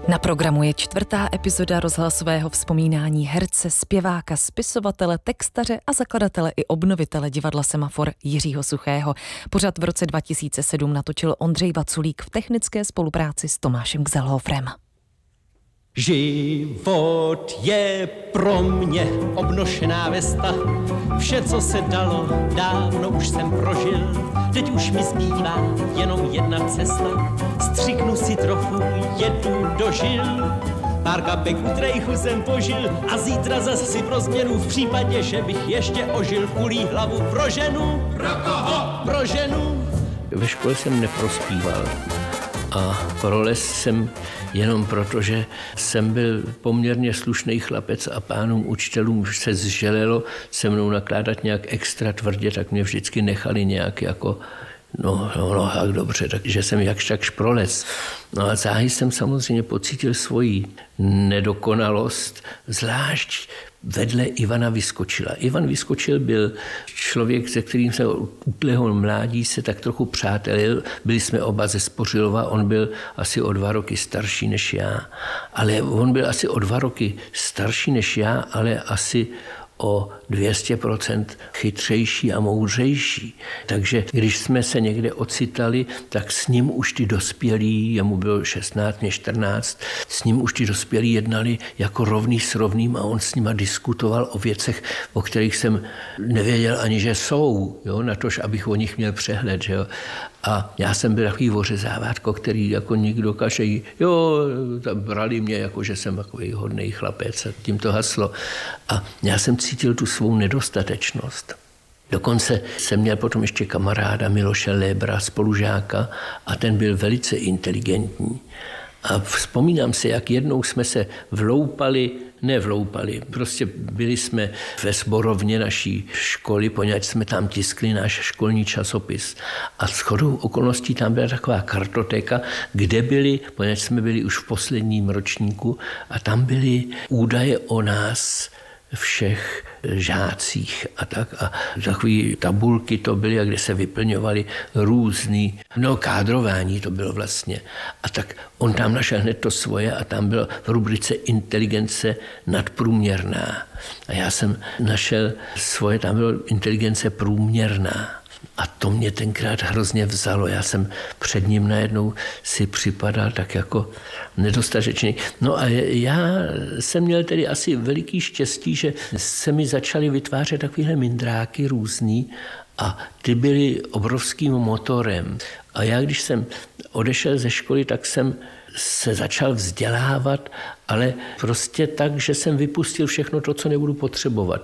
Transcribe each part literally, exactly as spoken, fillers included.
Na programu je čtvrtá epizoda rozhlasového vzpomínání herce, zpěváka, spisovatele, textaře a zakladatele i obnovitele divadla Semafor Jiřího Suchého. Pořad v roce dva tisíce sedm natočil Ondřej Vaculík v technické spolupráci s Tomášem Gzelhofrem. Život je pro mě obnošená vesta. Vše, co se dalo, dávno už jsem prožil. Teď už mi zbývá jenom jedna cesta. Střiknu si trochu, jedu do žil. Pár kapek u trejchu jsem požil a zítra zas si pro změnu v případě, že bych ještě ožil kulí hlavu pro ženu. Pro koho? Pro ženu. Ve škole jsem neprospíval a prolez jsem jenom proto, že jsem byl poměrně slušný chlapec a pánům učitelům se zželelo se mnou nakládat nějak extra tvrdě, tak mě vždycky nechali nějak jako no, no, no tak dobře, takže jsem jakž takž prolez. No a záhy jsem samozřejmě pocítil svoji nedokonalost, zvlášť vedle Ivana Vyskočila. Ivan Vyskočil byl člověk, se kterým se od útlého mládí se tak trochu přátelil. Byli jsme oba ze Spořilova, on byl asi o dva roky starší než já. Ale on byl asi o dva roky starší než já, ale asi o dvě stě procent chytřejší a moudřejší. Takže když jsme se někde ocitali, tak s ním už ty dospělí, jemu bylo šestnáct, mě čtrnáct, s ním už ty dospělí jednali jako rovný s rovným a on s nima diskutoval o věcech, o kterých jsem nevěděl ani, že jsou, jo, natož abych o nich měl přehled. Že jo. A já jsem byl takový ořezávátko, který jako nikdo kaže, jo, brali mě jako, že jsem takový hodnej chlapec a tím to haslo. A já jsem cítil tu svou nedostatečnost. Dokonce jsem měl potom ještě kamaráda Miloše Lébra, spolužáka, a ten byl velice inteligentní. A vzpomínám si, jak jednou jsme se vloupali, nevloupali, prostě byli jsme ve sborovně naší školy, poněvadž jsme tam tiskli náš školní časopis. A shodou okolností tam byla taková kartotéka, kde byli, poněvadž jsme byli už v posledním ročníku, a tam byly údaje o nás všech žácích a tak. A takové tabulky to byly, kde se vyplňovaly různý, no kádrování to bylo vlastně. A tak on tam našel hned to svoje a tam bylo v rubrice inteligence nadprůměrná. A já jsem našel svoje, tam bylo inteligence průměrná. A to mě tenkrát hrozně vzalo. Já jsem před ním najednou si připadal tak jako nedostatečný. No a já jsem měl tedy asi veliký štěstí, že se mi začaly vytvářet takovéhle mindráky různý a ty byly obrovským motorem. A já, když jsem odešel ze školy, tak jsem se začal vzdělávat, ale prostě tak, že jsem vypustil všechno to, co nebudu potřebovat.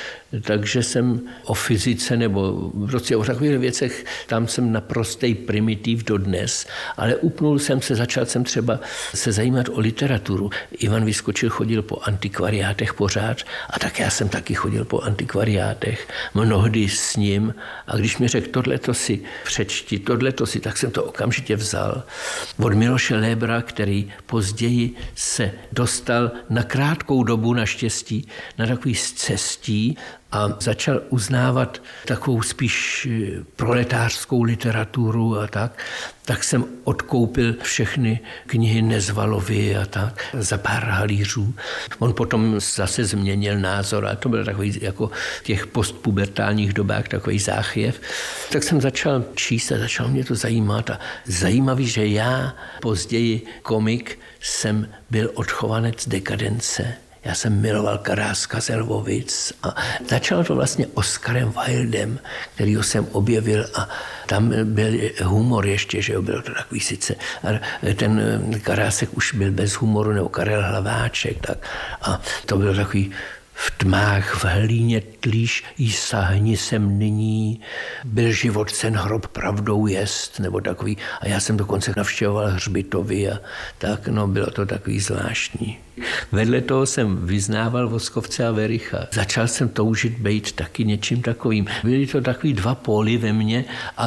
Takže jsem o fyzice nebo prostě o takových věcech, tam jsem naprostej primitiv dodnes, ale upnul jsem se, začal jsem třeba se zajímat o literaturu. Ivan Vyskočil chodil po antikvariátech pořád a tak já jsem taky chodil po antikvariátech, mnohdy s ním, a když mi řekl, tohleto si přečti, tohleto si, tak jsem to okamžitě vzal. Od Miloše Lébra, který později se dostal na krátkou dobu naštěstí na takový scestí a začal uznávat takovou spíš proletářskou literaturu a tak, tak jsem odkoupil všechny knihy Nezvalovy a tak za pár halířů. On potom zase změnil názor a to byl takový jako v těch postpubertálních dobách takový záchvěv. Tak jsem začal číst a začal mě to zajímat a zajímavý, že já později komik jsem byl odchovanec dekadence. Já jsem miloval Karáska z Lvovic a začalo to vlastně Oskarem Wildem, kterýho jsem objevil a tam byl humor ještě, že jo, bylo to takový sice. A ten Karásek už byl bez humoru, nebo Karel Hlaváček, tak. A to bylo takový v tmách v hlíně tlíš jí sahni sem nyní, byl život sen hrob pravdou jest, nebo takový. A já jsem dokonce navštěvoval hřbitovy a tak, no bylo to takový zvláštní. Vedle toho jsem vyznával Voskovce a Vericha. Začal jsem toužit být taky něčím takovým. Byly to takový dva póly ve mně a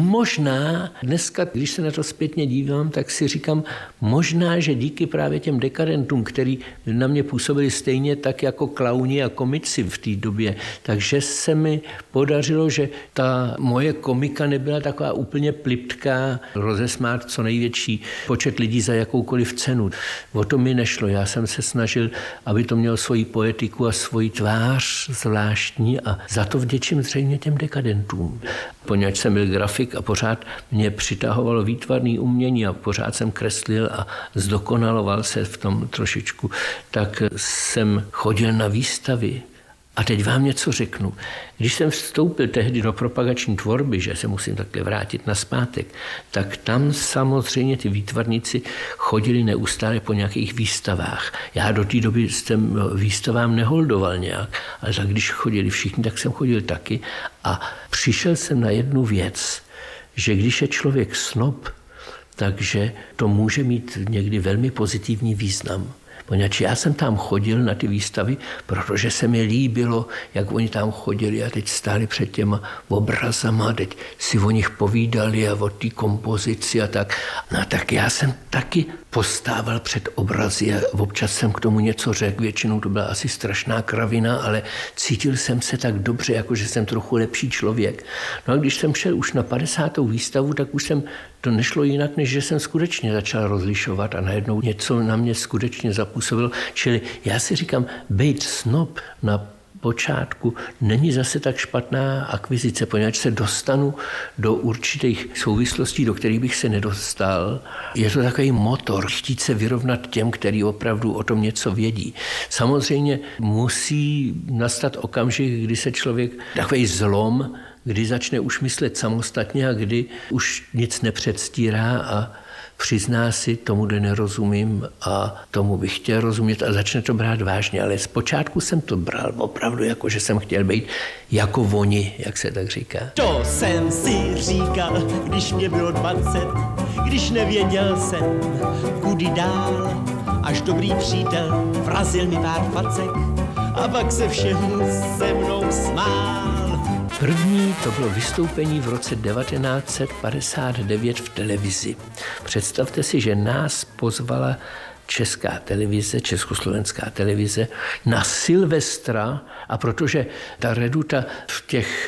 možná dneska, když se na to zpětně dívám, tak si říkám, možná, že díky právě těm dekadentům, který na mě působili stejně tak jako klauni a komici v té době, takže se mi podařilo, že ta moje komika nebyla taková úplně pliptká, rozesmát co největší počet lidí za jakoukoliv cenu. O to mi nešlo. Já jsem se snažil, aby to mělo svoji poetiku a svoji tvář zvláštní a za to vděčím zřejmě těm dekadentům. Poněvadž jsem byl grafik a pořád mě přitahovalo výtvarné umění a pořád jsem kreslil a zdokonaloval se v tom trošičku, tak jsem chodil na výstavy. A teď vám něco řeknu. Když jsem vstoupil tehdy do propagační tvorby, že se musím takhle vrátit nazpátek, tak tam samozřejmě ty výtvarníci chodili neustále po nějakých výstavách. Já do té doby jsem výstavám neholdoval nějak, ale tak když chodili všichni, tak jsem chodil taky. A přišel jsem na jednu věc, že když je člověk snob, takže to může mít někdy velmi pozitivní význam. Poněvadž já jsem tam chodil na ty výstavy, protože se mi líbilo, jak oni tam chodili a teď stáli před těma obrazama, teď si o nich povídali a o té kompozici a tak. No tak já jsem taky postával před obrazy a občas jsem k tomu něco řekl, většinou to byla asi strašná kravina, ale cítil jsem se tak dobře, jako že jsem trochu lepší člověk. No a když jsem šel už na padesátou výstavu, tak už jsem to nešlo jinak, než že jsem skutečně začal rozlišovat a najednou něco na mě skutečně zapůsobilo. Čili já si říkám, bejt snob na počátku není zase tak špatná akvizice, poněvadž se dostanu do určitých souvislostí, do kterých bych se nedostal. Je to takový motor, chtít se vyrovnat těm, kteří opravdu o tom něco vědí. Samozřejmě musí nastat okamžik, kdy se člověk takový zlom, kdy začne už myslet samostatně a kdy už nic nepředstírá a přizná si, tomu, kde nerozumím a tomu bych chtěl rozumět a začne to brát vážně. Ale zpočátku jsem to bral opravdu, jako že jsem chtěl být jako oni, jak se tak říká. To jsem si říkal, když mě bylo dvacet, když nevěděl jsem, kudy dál, až dobrý přítel vrazil mi pár facek a pak se všemu se mnou smál. První to bylo vystoupení v roce devatenáct set padesát devět v televizi. Představte si, že nás pozvala Česká televize, Československá televize na Silvestra a protože ta reduta v těch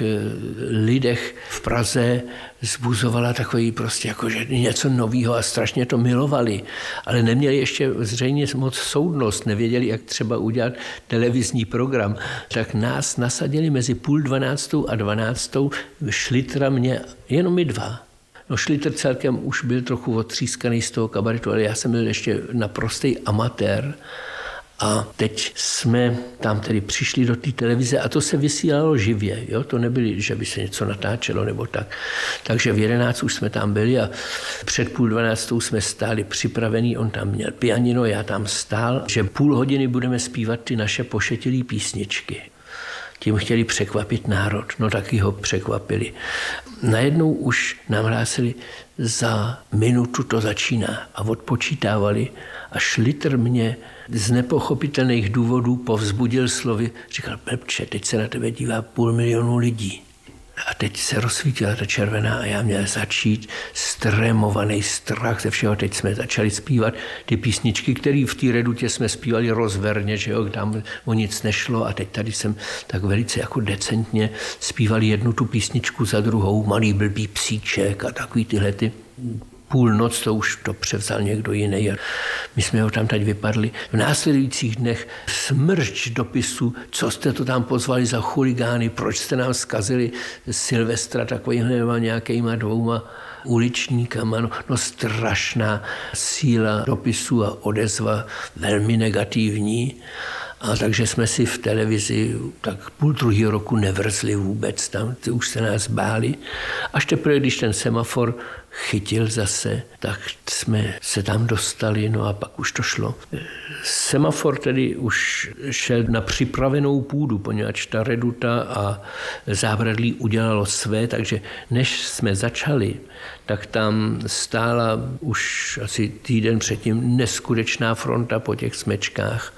lidech v Praze zbuzovala takový prostě jako, že něco novýho a strašně to milovali, ale neměli ještě zřejmě moc soudnost, nevěděli, jak třeba udělat televizní program, tak nás nasadili mezi půl dvanáctou a dvanáctou, Šlitra mě, jenom my dva. No Šlitr celkem už byl trochu otřískaný z toho kabaretu, ale já jsem byl ještě naprostý amatér. A teď jsme tam tedy přišli do té televize a to se vysílalo živě. Jo? To nebylo, že by se něco natáčelo nebo tak. Takže v jedenáct už jsme tam byli a před půl dvanáctou jsme stáli připravený. On tam měl pianino, já tam stál, že půl hodiny budeme zpívat ty naše pošetilé písničky. Tím chtěli překvapit národ, no taky ho překvapili. Najednou už nám hlásili, za minutu to začíná a odpočítávali a Šlitr mě z nepochopitelných důvodů povzbudil slovy, říkal, blbče, teď se na tebe dívá půl milionu lidí. A teď se rozsvítila ta červená a já měl začít stremovaný strach ze všeho. Teď jsme začali zpívat ty písničky, které v té redutě jsme zpívali rozverně, že jo, tam o nic nešlo a teď tady jsem tak velice jako decentně zpívali jednu tu písničku za druhou, Malý blbý psíček a takový tyhle ty. Půlnoc to už to převzal někdo jiný. My jsme ho tam teď vypadli. V následujících dnech smrč dopisu, co jste to tam pozvali za chuligány, proč jste nám zkazili Silvestra takovýmhle nějakýma dvouma uličníkama. No, no strašná síla dopisu a odezva velmi negativní. A takže jsme si v televizi tak půl druhého roku nevrzli vůbec tam, ty už se nás báli. Až teprve, když ten semafor chytil zase, tak jsme se tam dostali, no a pak už to šlo. Semafor tedy už šel na připravenou půdu, poněvadž ta reduta a zábradlí udělalo své, takže než jsme začali, tak tam stála už asi týden předtím neskutečná fronta po těch smečkách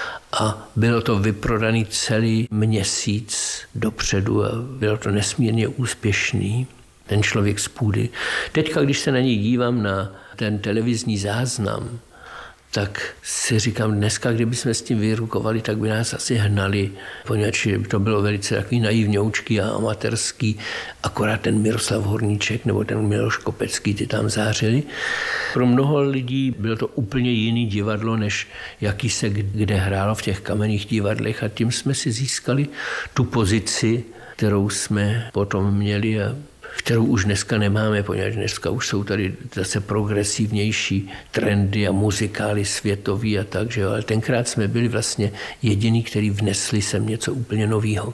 a bylo to vyprodaný celý měsíc dopředu a bylo to nesmírně úspěšný. Ten člověk z půdy. Teďka, když se na něj dívám na ten televizní záznam, tak si říkám, dneska, kdyby jsme s tím vyrukovali, tak by nás asi hnali, poněvadž to bylo velice takový naivňoučký a amatérský, akorát ten Miroslav Horníček nebo ten Miloš Kopecký, ty tam zářili. Pro mnoho lidí bylo to úplně jiný divadlo, než jaký se kde hrálo v těch kamenných divadlech a tím jsme si získali tu pozici, kterou jsme potom měli a kterou už dneska nemáme, poněvadž dneska už jsou tady zase progresivnější trendy a muzikály světový a tak, že jo? Ale tenkrát jsme byli vlastně jediní, kteří vnesli sem něco úplně nového.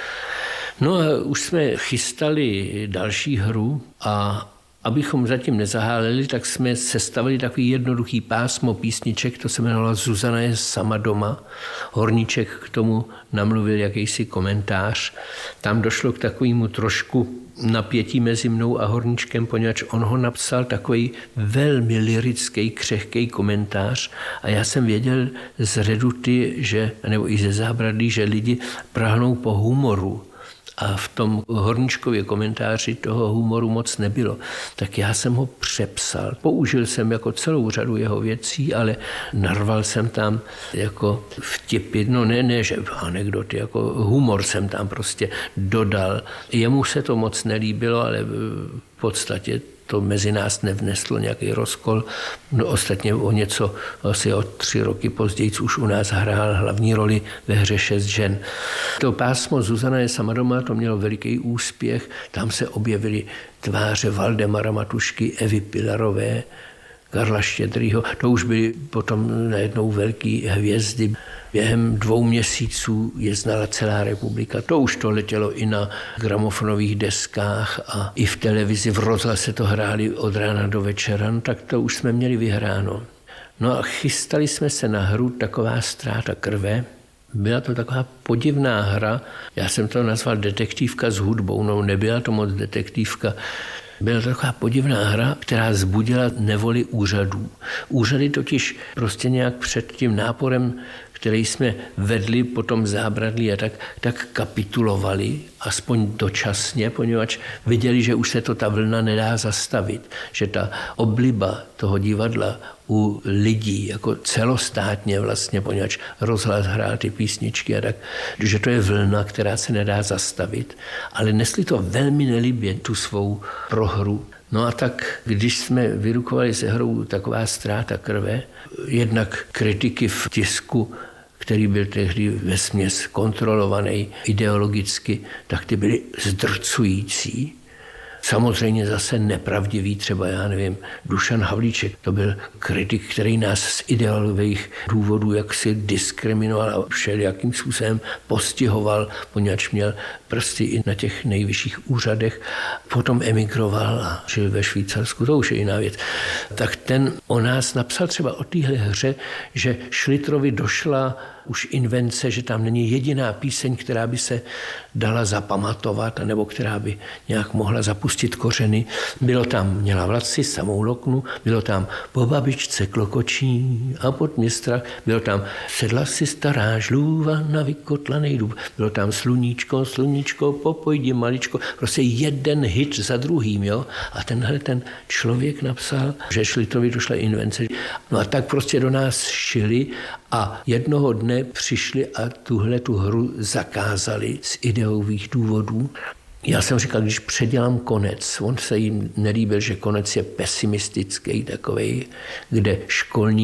No a už jsme chystali další hru a abychom zatím nezaháleli, tak jsme sestavili takový jednoduchý pásmo písniček, to se jmenovalo Zuzana je sama doma. Horníček k tomu namluvil jakýsi komentář. Tam došlo k takovému trošku napětí mezi mnou a Horníčkem, poněvadž on ho napsal takový velmi lyrický, křehký komentář a já jsem věděl z reduty, že, nebo i ze zábradlí, že lidi prahnou po humoru. A v tom Horníčkově komentáři toho humoru moc nebylo. Tak já jsem ho přepsal. Použil jsem jako celou řadu jeho věcí, ale narval jsem tam jako vtipy, no ne, ne, že anekdoty, jako humor jsem tam prostě dodal. Jemu se to moc nelíbilo, ale v podstatě to mezi nás nevneslo nějaký rozkol. No, ostatně o něco, asi o tři roky později už u nás hrál hlavní roli ve hře Šest žen. To pásmo Zuzana je sama doma, to mělo veliký úspěch. Tam se objevily tváře Valdemara Matušky, Evy Pilarové, Karla Štědrýho. To už byly potom najednou velký hvězdy. Během dvou měsíců je znala celá republika. To už to letělo i na gramofonových deskách a i v televizi, v rozhlase to hráli od rána do večera, no, tak to už jsme měli vyhráno. No a chystali jsme se na hru Taková ztráta krve. Byla to taková podivná hra, já jsem to nazval detektivka s hudbou, no nebyla to moc detektivka. Byla to taková podivná hra, která zbudila nevoli úřadů. Úřady totiž prostě nějak před tím náporem, který jsme vedli po tom zábradlí a tak, tak kapitulovali, aspoň dočasně, poněvadž viděli, že už se to ta vlna nedá zastavit, že ta obliba toho divadla u lidí, jako celostátně vlastně, poněvadž rozhlas hrál ty písničky a tak, že to je vlna, která se nedá zastavit, ale nesli to velmi nelibě tu svou prohru. No a tak, když jsme vyrukovali se hrou Taková ztráta krve, jednak kritiky v tisku, který byl tehdy vesměs kontrolovaný ideologicky, tak ty byly zdrcující. Samozřejmě zase nepravdivý, třeba já nevím, Dušan Havlíček, to byl kritik, který nás z ideologických důvodů jaksi diskriminoval a všelijakým způsobem postihoval, poněvadž měl prsty i na těch nejvyšších úřadech. Potom emigroval a žil ve Švýcarsku, to už je jiná věc. Tak ten o nás napsal třeba o téhle hře, že Šlitrovi došla už invence, že tam není jediná píseň, která by se dala zapamatovat, nebo která by nějak mohla zapustit kořeny. Bylo tam Měla vlasy, samou loknu, bylo tam Po babičce klokočí a pod městrach, bylo tam Sedla si stará žlůva na vykotlanej dub, bylo tam Sluníčko, sluníčko, popojdi maličko, prostě jeden hit za druhým, jo. A tenhle ten člověk napsal, že Šlitrovi došla invence. No a tak prostě do nás šili a jednoho dne přišli a tuhle tu hru zakázali z ideových důvodů. Já jsem říkal, když předělám konec, on se jim nelíbil, že konec je pesimistický takovej, kde školník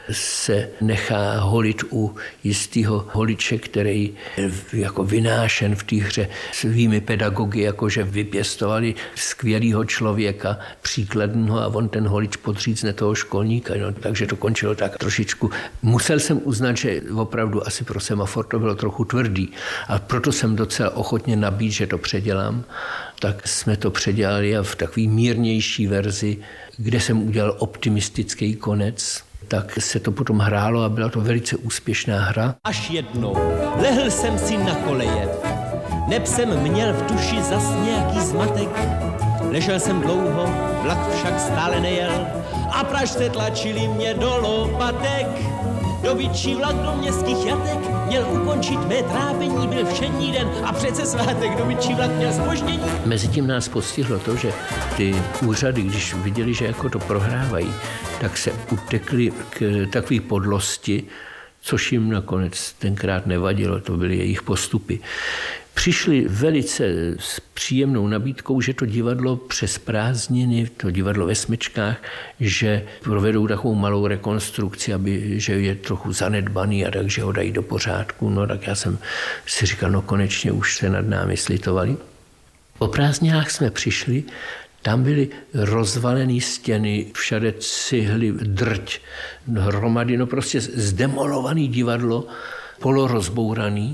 se nechá holit u jistého holiče, který je jako vynášen v té hře svými pedagogy, jakože vypěstovali skvělého člověka, příkladného, a on ten holič podřízne toho školníka. No, takže to končilo tak trošičku. Musel jsem uznat, že opravdu asi pro Semafor to bylo trochu tvrdý, a proto jsem docela ochotně nabít, že to předělám. Tak jsme to předělali a v takové mírnější verzi, kde jsem udělal optimistický konec, tak se to potom hrálo a byla to velice úspěšná hra. Až jednou lehl jsem si na koleje, neb jsem měl v duši zas nějaký zmatek. Ležel jsem dlouho, vlak však stále nejel a pražce tlačili mě do lopatek. Dobytčí vlak do městských jatek měl ukončit mé trápení, byl všední den a přece svátek, dobytčí vlak měl zpoždění. Mezitím nás postihlo to, že ty úřady, když viděli, že jako to prohrávají, tak se utekli k takové podlosti, což jim nakonec tenkrát nevadilo, to byly jejich postupy. Přišli velice s příjemnou nabídkou, že to divadlo přes prázdniny, to divadlo ve Smečkách, že provedou takovou malou rekonstrukci, aby, že je trochu zanedbaný a takže ho dají do pořádku. No tak já jsem si říkal, no konečně už se nad námi slitovali. Po prázdninách jsme přišli, tam byly rozvalené stěny, všade cihly, drť, hromady, no prostě zdemolovaný divadlo, polorozbouraný.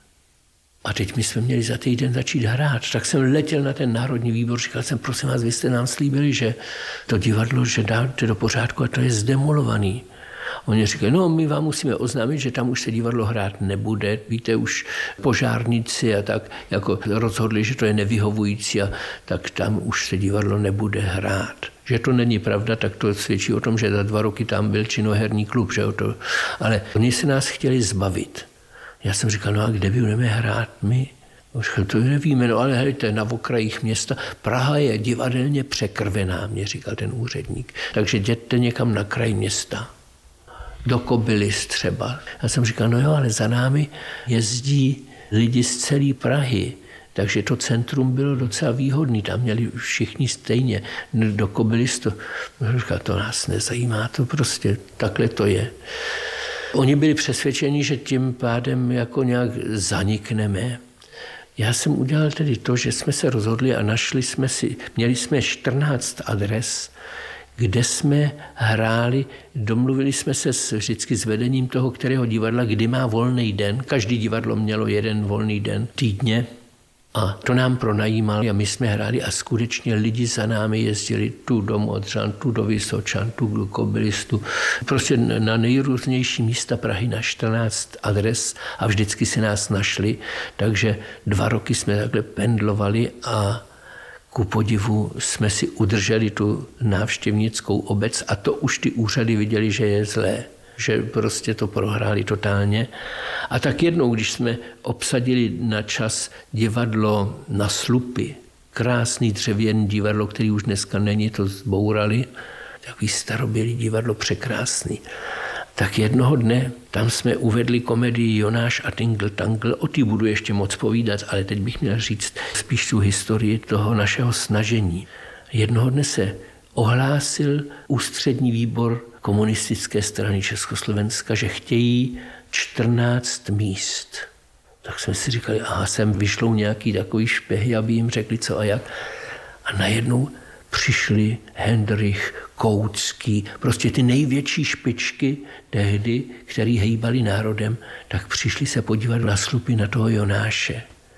A teď my jsme měli za týden začít hrát. Tak jsem letěl na ten Národní výbor, říkal jsem, prosím vás, vy jste nám slíbili, že to divadlo, že dáte do pořádku a to je zdemolovaný. Oni říkají, no my vám musíme oznámit, že tam už se divadlo hrát nebude. Víte, už požárníci a tak jako rozhodli, že to je nevyhovující a tak tam už se divadlo nebude hrát. Že to není pravda, tak to svědčí o tom, že za dva roky tam byl činoherní klub. Že to, ale oni se nás chtěli zbavit. Já jsem říkal, no a kde budeme hrát my? Říkal, to nevíme, no ale hejte, na okrajích města. Praha je divadelně překrvená, mě říkal ten úředník. Takže jděte někam na kraj města. Do Kobylis třeba. Já jsem říkal, no jo, ale za námi jezdí lidi z celé Prahy. Takže to centrum bylo docela výhodný. Tam měli všichni stejně. Do Kobylis to, říkal, to nás nezajímá, to prostě takhle to je. Oni byli přesvědčeni, že tím pádem jako nějak zanikneme. Já jsem udělal tedy to, že jsme se rozhodli a našli jsme si, měli jsme čtrnáct adres, kde jsme hráli, domluvili jsme se s, vždycky s vedením toho, kterého divadla, kdy má volný den. Každý divadlo mělo jeden volný den týdně. A to nám pronajímali a my jsme hráli a skutečně lidi za námi jezdili tu do Modřan, tu do Vysočan, tu do Kobylistu. Prostě na nejrůznější místa Prahy na čtrnáct adres a vždycky si nás našli. Takže dva roky jsme takhle pendlovali a ku podivu jsme si udrželi tu návštěvnickou obec a to už ty úřady viděli, že je zlé. Že prostě to prohráli totálně. A tak jednou, když jsme obsadili na čas divadlo na Slupy, krásný dřevěný divadlo, který už dneska není, to zbourali, takový starobylý divadlo, překrásný. Tak jednoho dne tam jsme uvedli komedii Jonáš a Tingl Tangl, o té budu ještě moc povídat, ale teď bych měl říct spíš tu historii toho našeho snažení. Jednoho dne se ohlásil ústřední výbor komunistické strany Československa, že chtějí čtrnáct míst. Tak jsme si říkali, aha, sem vyšlou nějaký takový špehy, aby jim řekli co a jak. A najednou přišli Hendrich, Koucký, prostě ty největší špičky tehdy, který hejbali národem, tak přišli se podívat na Slupy na toho Jonáše.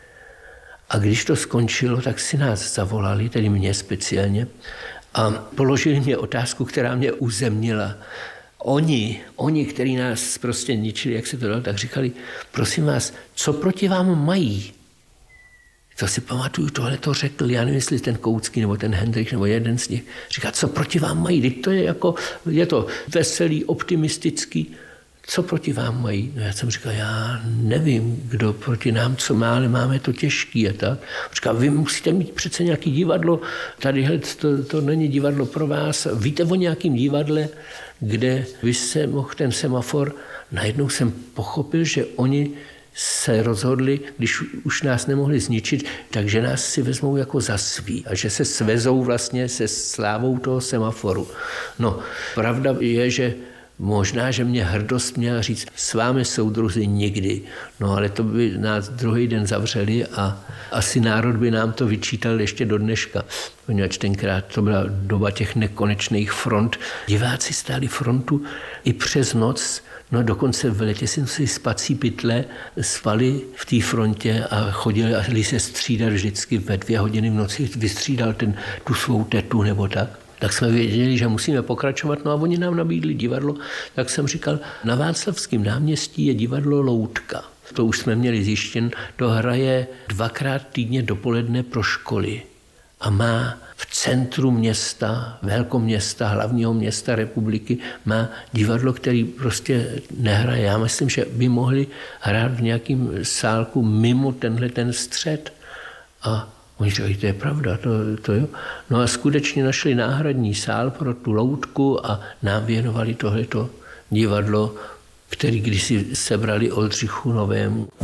A když to skončilo, tak si nás zavolali, tedy mě speciálně, a položili mě otázku, která mě uzemnila. Oni, oni, kteří nás prostě ničili, jak se to dalo, tak říkali, prosím vás, co proti vám mají? To si pamatuju, tohle to řekl, já nevím, jestli ten Koucký nebo ten Hendrich nebo jeden z nich. Říká, co proti vám mají? Teď to je jako, je to veselý, optimistický. Co proti vám mají? No já jsem říkal, já nevím, kdo proti nám co má, ale máme to těžký a tak. Říkal, vy musíte mít přece nějaký divadlo, tadyhle to, to není divadlo pro vás. Víte o nějakým divadle, kde vy se mohl ten Semafor? Najednou jsem pochopil, že oni se rozhodli, když už nás nemohli zničit, takže nás si vezmou jako za svý a že se svezou vlastně se slávou toho Semaforu. No, pravda je, že Možná, že mě hrdost měla říct, s vámi soudruzi nikdy. No ale to by nás druhý den zavřeli a asi národ by nám to vyčítal ještě do dneška. Poněvadž tenkrát to byla doba těch nekonečných front. Diváci stáli frontu i přes noc. No dokonce v letě jsem si spací pytle spali v té frontě a chodili a se střídat vždycky ve dvě hodiny v noci. Vystřídal ten, tu svou tetu nebo tak. Tak jsme věděli, že musíme pokračovat, no a oni nám nabídli divadlo. Tak jsem říkal, na Václavském náměstí je divadlo Loutka. To už jsme měli zjištěn, to hraje dvakrát týdně dopoledne pro školy a má v centru města, velkoměsta, hlavního města republiky, má divadlo, který prostě nehraje. Já myslím, že by mohli hrát v nějakým sálku mimo tenhle ten střed. A oni říkají, to je pravda, to, to jo. No a skutečně našli náhradní sál pro tu Loutku a nám věnovali tohleto divadlo, který kdysi sebrali Oldřichu Novému.